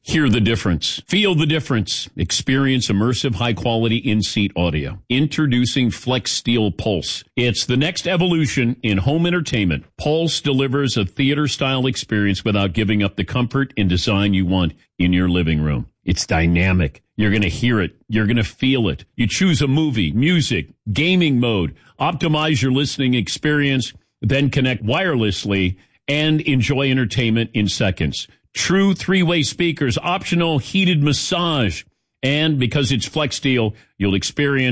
Hear the difference. Feel the difference. Experience immersive, high-quality in-seat audio. Introducing Flex Steel Pulse. It's the next evolution in home entertainment. Pulse delivers a theater-style experience without giving up the comfort and design you want in your living room. It's dynamic. You're going to hear it. You're going to feel it. You choose a movie, music, gaming mode. Optimize your listening experience, then connect wirelessly and enjoy entertainment in seconds. True three-way speakers, optional heated massage. And because it's Flex Steel, you'll experience